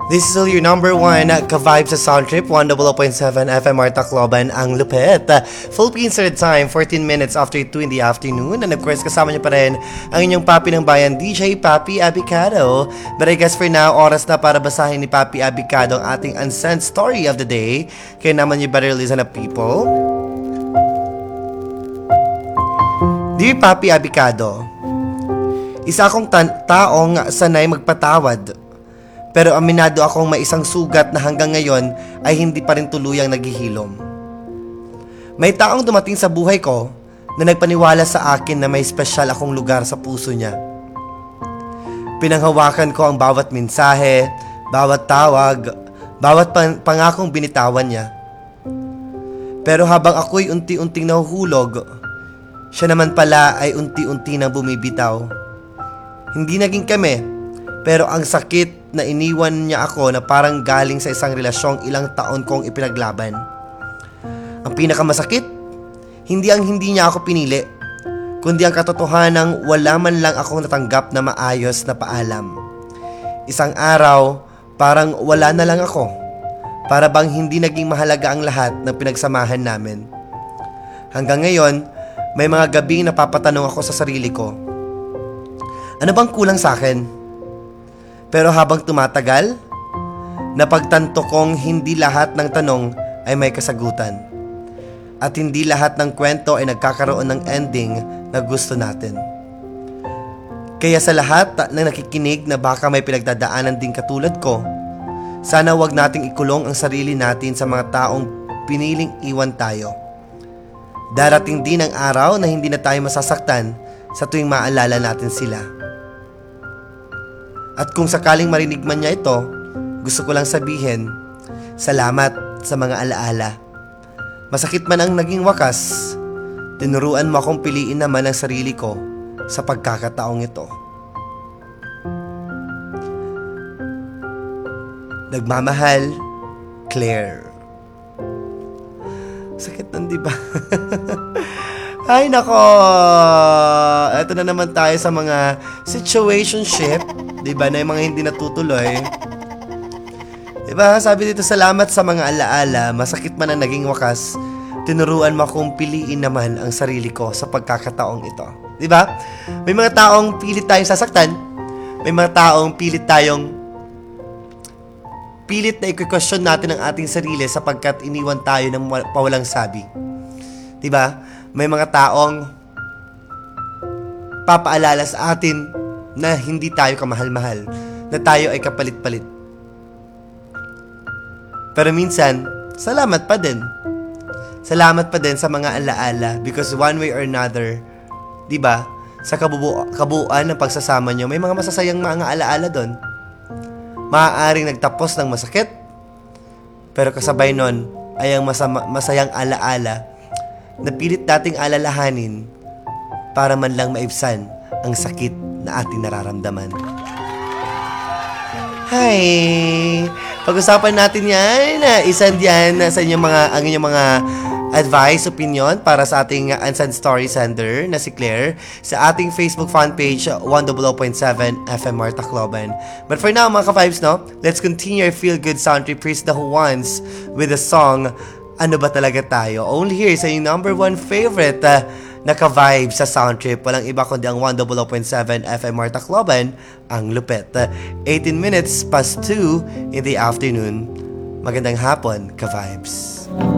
This is still your number one ka-vibe sa Sound Trip, 100.7 FM Tacloban, ang lupit. Philippine Standard Time, 14 minutes after 2 in the afternoon. And of course, kasama niyo pa rin ang inyong papi ng bayan, DJ Papi Abicado. But I guess for now, oras na para basahin ni Papi Abicado ang ating unsent story of the day. Kaya naman you better listen up, people. Dear Papi Abicado, isa akong taong sanay magpatawad. Pero aminado akong may isang sugat na hanggang ngayon ay hindi pa rin tuluyang naghihilom. May taong dumating sa buhay ko na nagpaniwala sa akin na may espesyal akong lugar sa puso niya. Pinanghawakan ko ang bawat mensahe, bawat tawag, bawat pangakong binitawan niya. Pero habang ako'y unti-unting nahuhulog, siya naman pala ay unti-unti nang bumibitaw. Hindi naging kami, pero ang sakit na iniwan niya ako na parang galing sa isang relasyong ilang taon kong ipinaglaban. Ang pinakamasakit, hindi niya ako pinili, kundi ang katotohanang wala man lang akong natanggap na maayos na paalam. Isang araw, parang wala na lang ako. Para bang hindi naging mahalaga ang lahat ng pinagsamahan namin. Hanggang ngayon, may mga gabing napapatanong ako sa sarili ko, ano bang kulang sa akin? Pero habang tumatagal, napagtanto kong hindi lahat ng tanong ay may kasagutan. At hindi lahat ng kwento ay nagkakaroon ng ending na gusto natin. Kaya sa lahat ng nakikinig na baka may pinagdadaanan din katulad ko, sana wag nating ikulong ang sarili natin sa mga taong piniling iwan tayo. Darating din ang araw na hindi na tayo masasaktan sa tuwing maalala natin sila. At kung sakaling marinig man niya ito, gusto ko lang sabihin, salamat sa mga alaala. Masakit man ang naging wakas, tinuruan mo akong piliin naman ang sarili ko sa pagkakataong ito. Nagmamahal, Claire. Sakit nun, di ba? Ay nako, eto na naman tayo sa mga situationship, diba, na yung mga hindi natutuloy. Diba, sabi dito, salamat sa mga alaala, masakit man ang naging wakas, tinuruan mo akong piliin naman ang sarili ko sa pagkakataong ito. Diba, may mga taong pilit tayong sasaktan, may mga taong pilit na i-question natin ang ating sarili sapagkat iniwan tayo ng pawalang sabi. Diba? May mga taong papaalala sa atin na hindi tayo kamahal-mahal, na tayo ay kapalit-palit. Pero minsan, salamat pa din. Salamat pa din sa mga alaala because one way or another, di ba, sa kabuuan ng pagsasama nyo, may mga masasayang mga alaala doon. Maaaring nagtapos ng masakit, pero kasabay nun ay ang masayang alaala na pilit nating alalahanin para man lang maibsan ang sakit na ating nararamdaman. Hi! Pag-usapan natin yan, isang diyan sa ang inyong mga advice, opinion para sa ating unsent story sender na si Claire sa ating Facebook fan page 100.7 FM Tacloban. But for now, mga ka-vibes, no? Let's continue our feel-good sound trip. Praise the Juans with the song Ano Ba Talaga Tayo? Only here sa yung number one favorite na ka-vibe sa sound trip. Walang iba kundi ang 100.7 FM Tacloban, ang lupet. 18 minutes past 2 in the afternoon. Magandang hapon, ka-vibes.